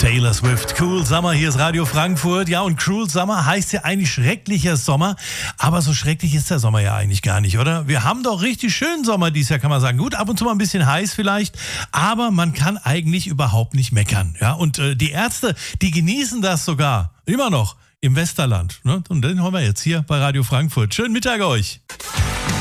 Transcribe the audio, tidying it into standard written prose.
Taylor Swift, Cruel Summer, hier ist Radio Frankfurt. Ja, und Cruel Summer heißt ja eigentlich schrecklicher Sommer, aber so schrecklich ist der Sommer ja eigentlich gar nicht, oder? Wir haben doch richtig schönen Sommer dieses Jahr, kann man sagen. Gut, ab und zu mal ein bisschen heiß vielleicht, aber man kann eigentlich überhaupt nicht meckern. Ja, und die Ärzte, die genießen das sogar immer noch im Westerland. Ne? Und den haben wir jetzt hier bei Radio Frankfurt. Schönen Mittag euch.